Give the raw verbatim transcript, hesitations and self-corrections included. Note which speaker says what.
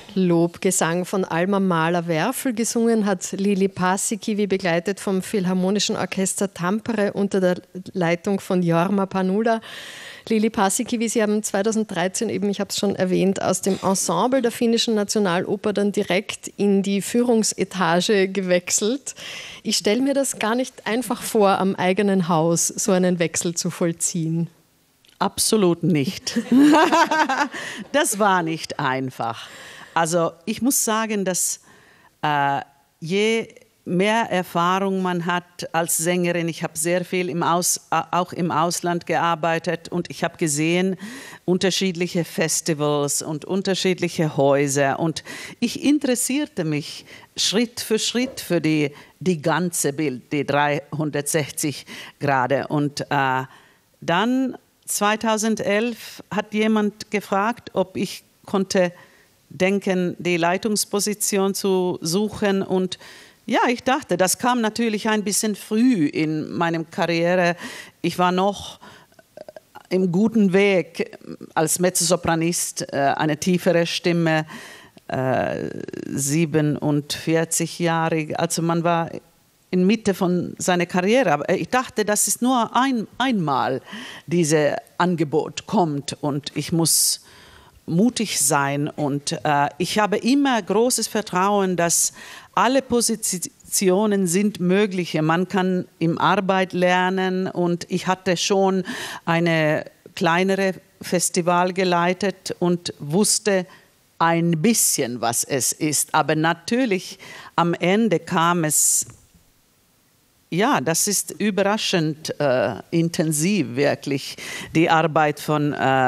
Speaker 1: Lobgesang von Alma Mahler-Werfel. Gesungen hat Lili Paasikivi, begleitet vom Philharmonischen Orchester Tampere unter der Leitung von Jorma Panula. Lili Paasikivi, Sie haben zweitausenddreizehn eben, ich habe es schon erwähnt, aus dem Ensemble der Finnischen Nationaloper dann direkt in die Führungsetage gewechselt. Ich stelle mir das gar nicht einfach vor, am eigenen Haus so einen Wechsel zu vollziehen.
Speaker 2: Absolut nicht. Das war nicht einfach. Also ich muss sagen, dass äh, je mehr Erfahrung man hat als Sängerin, ich habe sehr viel im Aus, auch im Ausland gearbeitet und ich habe gesehen unterschiedliche Festivals und unterschiedliche Häuser und ich interessierte mich Schritt für Schritt für die, die ganze Bild, die dreihundertsechzig Grad. Und äh, dann zweitausendelf hat jemand gefragt, ob ich konnte denken, die Leitungsposition zu suchen. Und ja, ich dachte, das kam natürlich ein bisschen früh in meiner Karriere. Ich war noch im guten Weg als Mezzosopranist, eine tiefere Stimme, siebenundvierzig Jahre. Also man war in Mitte von seiner Karriere. Aber ich dachte, dass es nur ein, einmal dieses Angebot kommt und ich muss mutig sein. Und äh, ich habe immer großes Vertrauen, dass alle Positionen sind möglich. Man kann im Arbeit lernen und ich hatte schon eine kleinere Festival geleitet und wusste ein bisschen, was es ist. Aber natürlich am Ende kam es. Ja, das ist überraschend äh, intensiv, wirklich, die Arbeit von äh,